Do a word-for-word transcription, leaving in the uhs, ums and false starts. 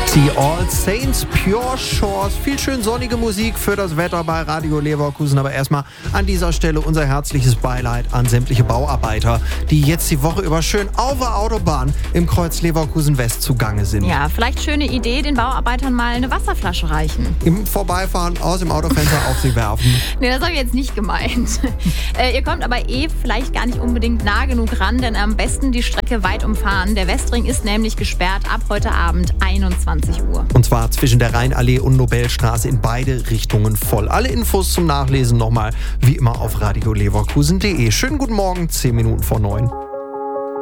Die All Saints Pure Shores. Viel schön sonnige Musik für das Wetter bei Radio Leverkusen. Aber erstmal an dieser Stelle unser herzliches Beileid an sämtliche Bauarbeiter, die jetzt die Woche über schön auf der Autobahn im Kreuz Leverkusen West zugange sind. Ja, vielleicht schöne Idee, den Bauarbeitern mal eine Wasserflasche reichen. Im Vorbeifahren aus dem Autofenster auf sie werfen. Nee, das habe ich jetzt nicht gemeint. äh, ihr kommt aber eh vielleicht gar nicht unbedingt nah genug ran, denn am besten die Strecke weit umfahren. Der Westring ist nämlich gesperrt ab heute Abend einundzwanzig Uhr. Und zwar zwischen der Rheinallee und Nobelstraße in beide Richtungen voll. Alle Infos zum Nachlesen nochmal wie immer auf radio leverkusen punkt de. Schönen guten Morgen, zehn Minuten vor neun.